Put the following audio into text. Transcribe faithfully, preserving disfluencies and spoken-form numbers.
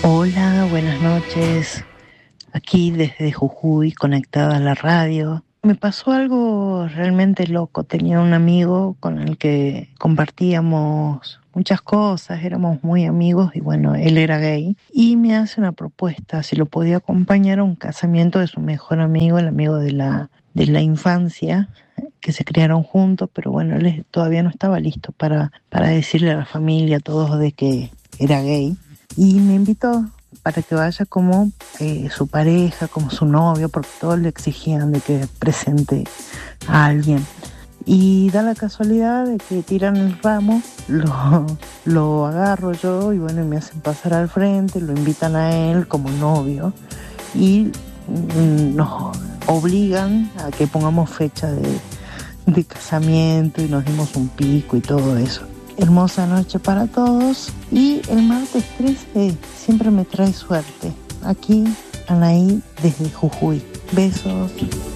Hola, buenas noches. Aquí desde Jujuy, conectada a la radio. Me pasó algo realmente loco. Tenía un amigo con el que compartíamos muchas cosas, éramos muy amigos y bueno, él era gay. Y me hace una propuesta, si lo podía acompañar a un casamiento de su mejor amigo, el amigo de la, de la infancia, que se criaron juntos, pero bueno, él todavía no estaba listo para, para decirle a la familia, a todos, de que era gay. Y me invitó para que vaya como eh, su pareja, como su novio, porque todos le exigían de que presente a alguien. Y da la casualidad de que tiran el ramo, lo, lo agarro yo y bueno, me hacen pasar al frente, lo invitan a él como novio y mm, nos obligan a que pongamos fecha de, de casamiento y nos dimos un pico y todo eso. Hermosa noche para todos y el martes trece siempre me trae suerte. Aquí, Anaí desde Jujuy. Besos.